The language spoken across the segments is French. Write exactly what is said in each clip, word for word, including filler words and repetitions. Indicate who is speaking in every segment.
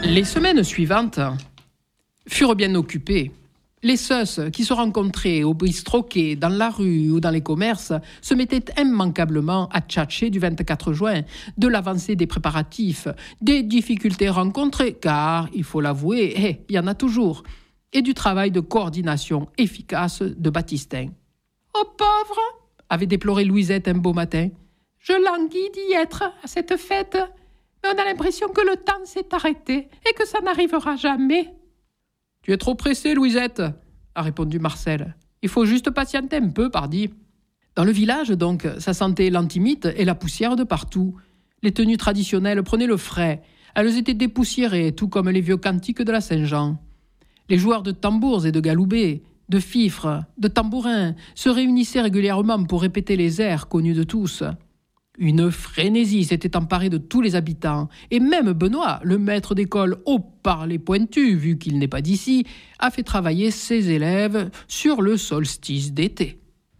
Speaker 1: Les semaines suivantes furent bien occupées. Les seuss qui se rencontraient au bistroquet, dans la rue ou dans les commerces, se mettaient immanquablement à tchatcher du vingt-quatre juin, de l'avancée des préparatifs, des difficultés rencontrées, car, il faut l'avouer, eh, il y en a toujours, et du travail de coordination efficace de Baptistin. « Oh pauvre !» avait déploré Louisette un beau matin. « Je languis d'y être à cette fête, mais on a l'impression que le temps s'est arrêté et que ça n'arrivera jamais. » « Tu es trop pressée, Louisette, » a répondu Marcel. « Il faut juste patienter un peu, pardi. » Dans le village, donc, ça sentait l'antimite et la poussière de partout. Les tenues traditionnelles prenaient le frais. Elles étaient dépoussiérées, tout comme les vieux cantiques de la Saint-Jean. Les joueurs de tambours et de galoubets, de fifres, de tambourins se réunissaient régulièrement pour répéter les airs connus de tous. Une frénésie s'était emparée de tous les habitants, et même Benoît, le maître d'école au parler pointu, vu qu'il n'est pas d'ici, a fait travailler ses élèves sur le solstice d'été.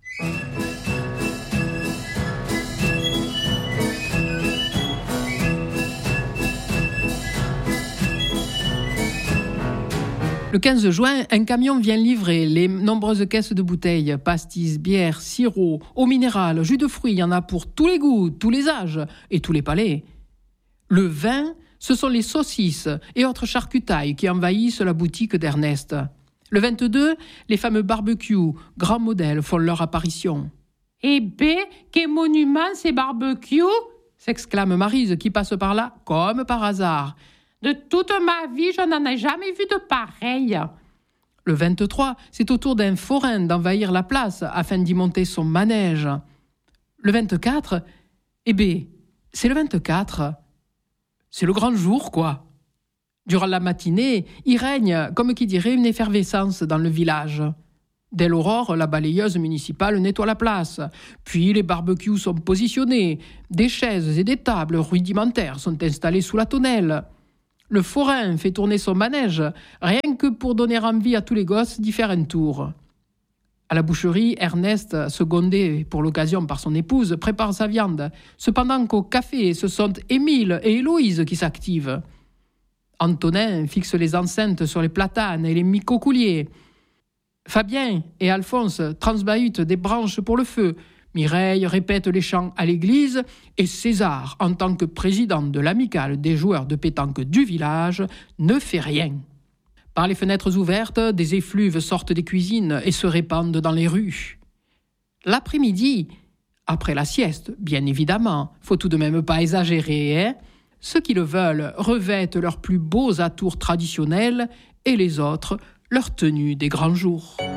Speaker 1: Le quinze juin, un camion vient livrer les nombreuses caisses de bouteilles, pastis, bières, sirop, eau minérale, jus de fruits, il y en a pour tous les goûts, tous les âges et tous les palais. Le vin, ce sont les saucisses et autres charcutailles qui envahissent la boutique d'Ernest. Le vingt-deux, les fameux barbecues, grands modèles, font leur apparition. « Eh ben, quel monument ces barbecues !» s'exclame Maryse qui passe par là comme par hasard. De toute ma vie, je n'en ai jamais vu de pareil. Le vingt-trois, c'est au tour d'un forain d'envahir la place afin d'y monter son manège. Le vingt-quatre, eh bien, c'est le vingt-quatre. C'est le grand jour, quoi. Durant la matinée, il règne, comme qui dirait, une effervescence dans le village. Dès l'aurore, la balayeuse municipale nettoie la place. Puis les barbecues sont positionnés. Des chaises et des tables rudimentaires sont installées sous la tonnelle. Le forain fait tourner son manège, rien que pour donner envie à tous les gosses d'y faire un tour. À la boucherie, Ernest, secondé pour l'occasion par son épouse, prépare sa viande, cependant qu'au café, ce sont Émile et Héloïse qui s'activent. Antonin fixe les enceintes sur les platanes et les micocouliers. Fabien et Alphonse transbahutent des branches pour le feu. Mireille répète les chants à l'église et César, en tant que président de l'amicale des joueurs de pétanque du village, ne fait rien. Par les fenêtres ouvertes, des effluves sortent des cuisines et se répandent dans les rues. L'après-midi, après la sieste, bien évidemment, faut tout de même pas exagérer, hein, ceux qui le veulent revêtent leurs plus beaux atours traditionnels et les autres leur tenue des grands jours.